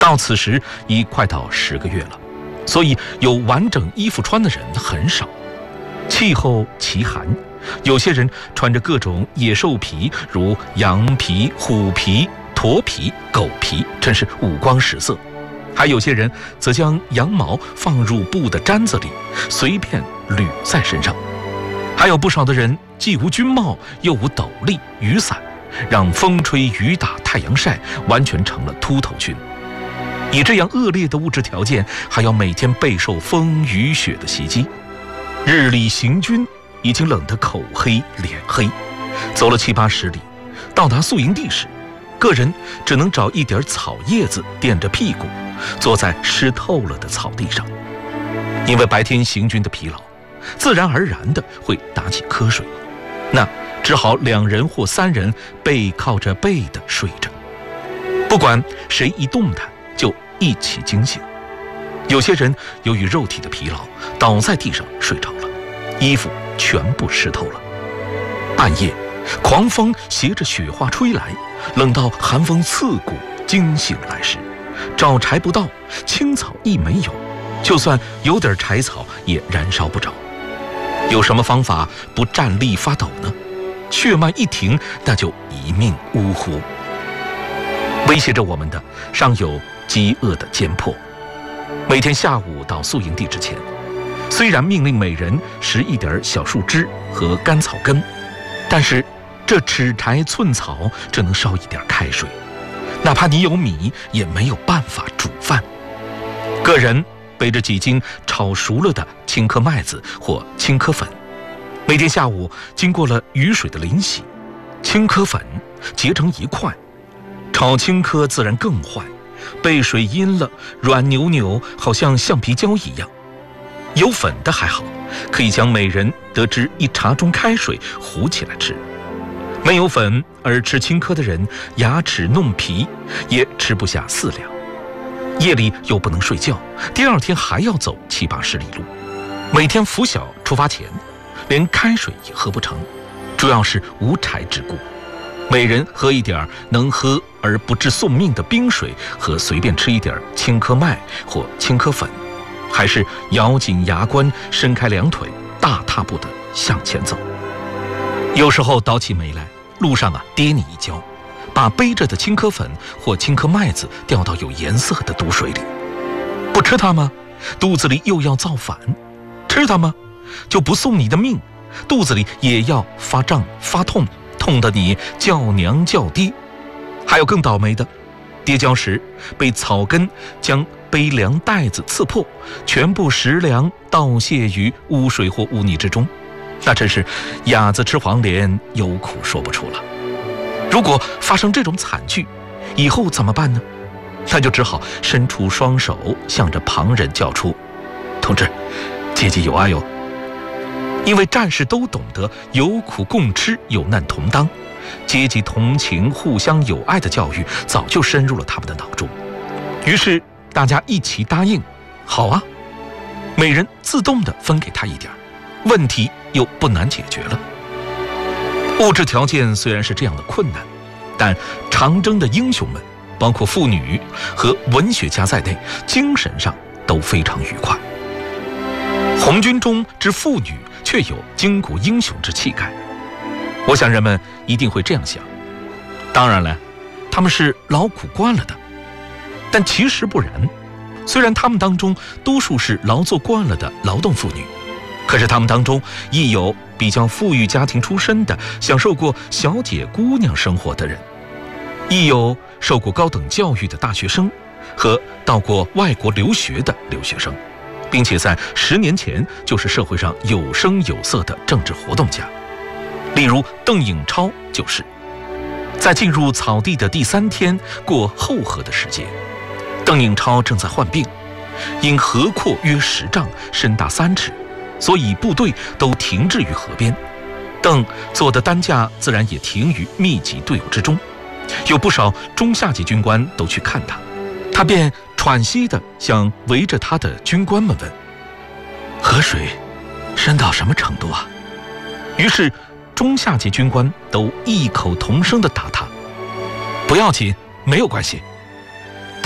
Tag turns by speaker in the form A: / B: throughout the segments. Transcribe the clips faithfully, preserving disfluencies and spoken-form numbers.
A: 到此时已快到十个月了，所以有完整衣服穿的人很少。气候奇寒，有些人穿着各种野兽皮，如羊皮、虎皮、驼皮、狗皮，真是五光十色。还有些人则将羊毛放入布的毡子里，随便捋在身上。还有不少的人既无军帽，又无斗笠、雨伞，让风吹雨打、太阳晒，完全成了秃头群。以这样恶劣的物质条件，还要每天备受风雨雪的袭击，日里行军已经冷得口黑脸黑。走了七八十里，到达宿营地时，个人只能找一点草叶子垫着屁股，坐在湿透了的草地上。因为白天行军的疲劳，自然而然地会打起瞌睡，那只好两人或三人背靠着背地睡着，不管谁一动弹就一起惊醒。有些人由于肉体的疲劳，倒在地上睡着了，衣服全部湿透了。半夜狂风携着雪花吹来，冷到寒风刺骨，惊醒来时，找柴不到，青草亦没有，就算有点柴草也燃烧不着。有什么方法不站立发抖呢？血脉一停，那就一命呜呼。威胁着我们的尚有饥饿的煎迫。每天下午到宿营地之前，虽然命令每人拾一点小树枝和干草根，但是这尺柴寸草只能烧一点开水，哪怕你有米也没有办法煮饭。个人背着几斤炒熟了的青稞麦子或青稞粉，每天下午经过了雨水的淋洗，青稞粉结成一块，炒青稞自然更坏，被水阴了，软扭扭，好像橡皮胶一样。有粉的还好，可以将每人得知一茶盅开水糊起来吃。没有粉而吃青稞的人，牙齿弄皮，也吃不下四两。夜里又不能睡觉，第二天还要走七八十里路。每天拂晓出发前，连开水也喝不成，主要是无柴之故。每人喝一点能喝而不致送命的冰水，和随便吃一点青稞麦或青稞粉，还是咬紧牙关，伸开两腿，大踏步地向前走。有时候倒起霉来，路上啊跌你一跤，把背着的青稞粉或青稞麦子掉到有颜色的毒水里。不吃它吗？肚子里又要造反；吃它吗？就不送你的命，肚子里也要发胀发痛，痛得你叫娘叫爹。还有更倒霉的，跌跤时被草根将背粮袋子刺破，全部食粮倒泻于污水或污泥之中，那真是哑子吃黄连，有苦说不出了。如果发生这种惨剧，以后怎么办呢？那就只好伸出双手，向着旁人叫出：同志，阶级有爱哟。因为战士都懂得有苦共吃，有难同当，阶级同情、互相友爱的教育早就深入了他们的脑中。于是大家一起答应：好啊，每人自动地分给他一点，问题又不难解决了。物质条件虽然是这样的困难，但长征的英雄们，包括妇女和文学家在内，精神上都非常愉快。红军中之妇女却有巾帼英雄之气概。我想人们一定会这样想，当然了，他们是劳苦惯了的，但其实不然。虽然他们当中多数是劳作惯了的劳动妇女，可是他们当中亦有比较富裕家庭出身的，享受过小姐姑娘生活的人，亦有受过高等教育的大学生和到过外国留学的留学生，并且在十年前就是社会上有声有色的政治活动家。例如邓颖超就是。在进入草地的第三天，过后河的时节，邓颖超正在患病，因河阔约十丈，深大三尺，所以部队都停滞于河边。邓坐的担架自然也停于密集队伍之中，有不少中下级军官都去看他，他便喘息地向围着他的军官们问：河水深到什么程度啊？于是中下级军官都异口同声地答他：不要紧，没有关系。他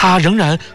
A: 他仍然